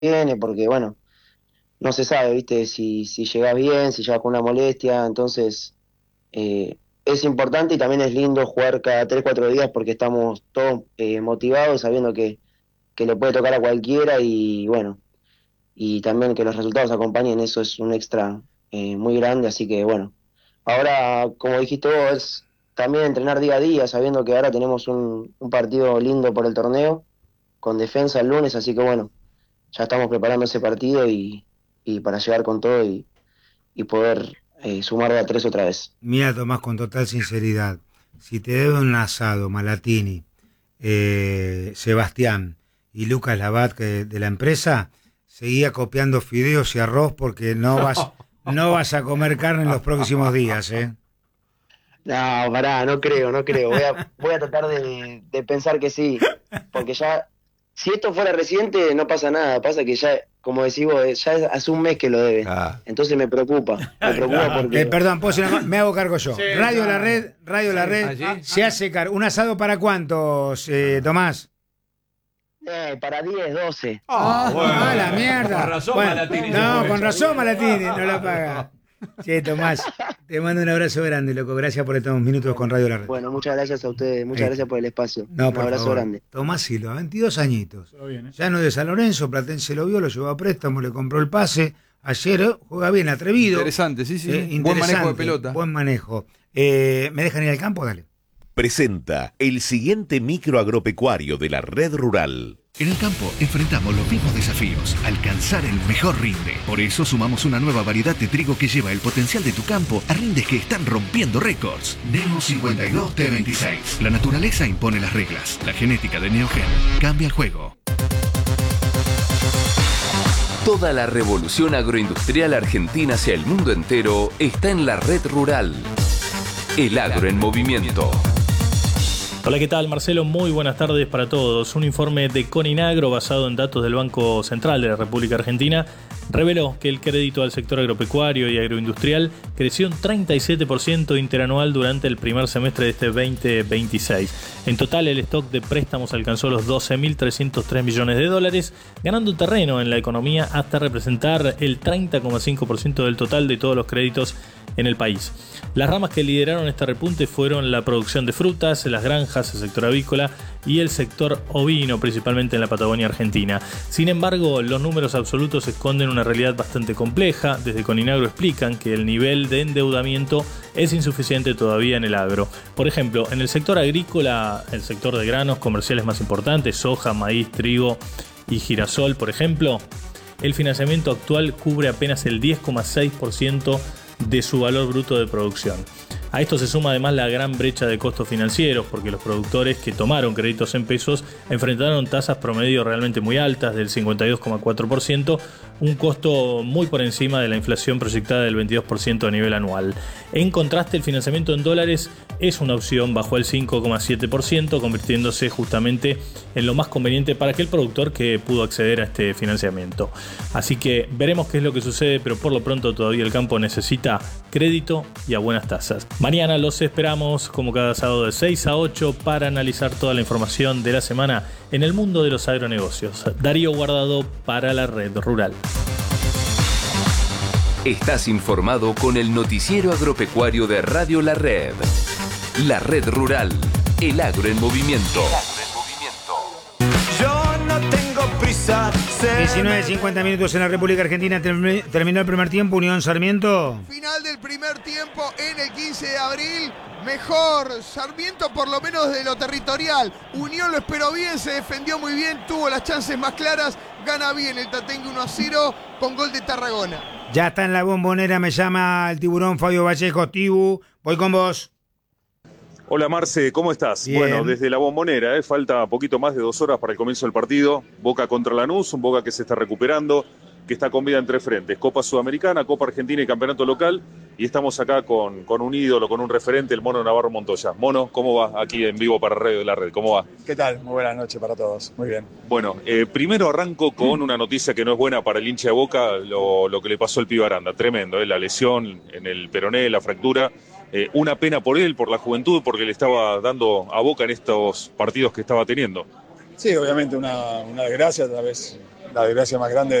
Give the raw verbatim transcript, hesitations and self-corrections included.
viene, porque bueno, no se sabe, ¿viste? Si, si llegás bien, si llegas con una molestia, entonces eh, es importante y también es lindo jugar cada tres cuatro días porque estamos todos eh, motivados, sabiendo que, que le puede tocar a cualquiera y bueno, y también que los resultados acompañen, eso es un extra eh, muy grande, así que bueno, ahora, como dijiste vos, es también entrenar día a día, sabiendo que ahora tenemos un, un partido lindo por el torneo, con Defensa el lunes, así que bueno, ya estamos preparando ese partido y, y para llegar con todo y, y poder eh, sumar de a tres otra vez. Mira, Tomás, con total sinceridad, si te debe un asado Malatini, eh, Sebastián y Lucas Labat que de la empresa, seguía copiando fideos y arroz porque no vas, no vas a comer carne en los próximos días, ¿eh? No, pará, no creo, no creo. Voy a, voy a tratar de, de pensar que sí, porque ya, si esto fuera reciente, no pasa nada. Pasa que ya, como decís vos, eh, ya es- hace un mes que lo debe. Ah. Entonces me preocupa, me preocupa Eh, porque perdón, ¿puedo decir una cosa? Me hago cargo yo. Sí, Radio La claro. Red, Radio La Red, allí. se hace cargo. ¿Un asado para cuántos, eh, Tomás? eh, para diez doce. Ah, bueno. ah, la mierda. Con razón Bueno, Malatini se no, fue. con razón Malatini, no la paga. Che, Tomás, te mando un abrazo grande, loco. Gracias por estos minutos con Radio La Red. Bueno, muchas gracias a ustedes, muchas Eh, gracias por el espacio. No, Un por abrazo favor. grande. Tomás Silva, veintidós añitos. Todo bien, ¿eh? Ya no es de San Lorenzo, Platense lo vio, lo llevó a préstamo, le compró el pase. Ayer eh, juega bien, atrevido. Interesante, sí, sí. Eh, Buen manejo de interesante, pelota. Buen manejo. Eh, ¿Me dejan ir al campo? Dale. Presenta el siguiente micro agropecuario de la red rural. En el campo enfrentamos los mismos desafíos, alcanzar el mejor rinde. Por eso sumamos una nueva variedad de trigo que lleva el potencial de tu campo a rindes que están rompiendo récords. Neo cincuenta y dos T veintiséis. La naturaleza impone las reglas. La genética de Neogen cambia el juego. Toda la revolución agroindustrial argentina hacia el mundo entero está en la red rural. El agro en movimiento. Hola, ¿qué tal? Marcelo, muy buenas tardes para todos. Un informe de Coninagro basado en datos del Banco Central de la República Argentina reveló que el crédito al sector agropecuario y agroindustrial creció un treinta y siete por ciento interanual durante el primer semestre de este veinte veintiséis. En total, el stock de préstamos alcanzó los doce mil trescientos tres millones de dólares, ganando terreno en la economía hasta representar el treinta coma cinco por ciento del total de todos los créditos en el país. Las ramas que lideraron este repunte fueron la producción de frutas, las granjas, el sector avícola y el sector ovino, principalmente en la Patagonia Argentina. Sin embargo, los números absolutos esconden una realidad bastante compleja. Desde Coninagro explican que el nivel de endeudamiento es insuficiente todavía en el agro. Por ejemplo, en el sector agrícola, el sector de granos comerciales más importantes, soja, maíz, trigo y girasol, por ejemplo, el financiamiento actual cubre apenas el diez coma seis por ciento de su valor bruto de producción. A esto se suma además la gran brecha de costos financieros, porque los productores que tomaron créditos en pesos enfrentaron tasas promedio realmente muy altas, del cincuenta y dos coma cuatro por ciento, un costo muy por encima de la inflación proyectada del veintidós por ciento a nivel anual. En contraste, el financiamiento en dólares es una opción, bajó el cinco coma siete por ciento, convirtiéndose justamente en lo más conveniente para aquel productor que pudo acceder a este financiamiento. Así que veremos qué es lo que sucede, pero por lo pronto todavía el campo necesita crédito y a buenas tasas. Mañana los esperamos como cada sábado de seis a ocho para analizar toda la información de la semana en el mundo de los agronegocios. Darío Guardado para la Red Rural. Estás informado con el noticiero agropecuario de Radio La Red. La Red Rural. El agro en movimiento. Yo no tengo prisa. diecinueve cincuenta minutos en la República Argentina. Termi- Terminó el primer tiempo. Unión Sarmiento. Final del primer tiempo en el quince de abril. Mejor Sarmiento por lo menos de lo territorial. Unión lo esperó bien, se defendió muy bien, tuvo las chances más claras. Gana bien el Tatengue uno a cero con gol de Tarragona. Ya está en la Bombonera. Me llama el tiburón Fabio Vallejo. Tibu, voy con vos. Hola Marce, ¿cómo estás? Bien. Bueno, desde la Bombonera, ¿eh? Falta poquito más de dos horas para el comienzo del partido. Boca contra Lanús, un Boca que se está recuperando, que está con vida en tres frentes. Copa Sudamericana, Copa Argentina y Campeonato Local. Y estamos acá con, con un ídolo, con un referente, el Mono Navarro Montoya. Mono, ¿cómo va aquí en vivo para Radio de la Red? ¿Cómo va? ¿Qué tal? Muy buenas noches para todos. Muy bien. Bueno, eh, primero arranco con una noticia que no es buena para el hincha de Boca, lo, lo que le pasó al Pibe Aranda. Tremendo, ¿eh? La lesión en el peroné, la fractura. Eh, una pena por él, por la juventud, porque le estaba dando a Boca en estos partidos que estaba teniendo. Sí, obviamente una, una desgracia, tal vez la desgracia más grande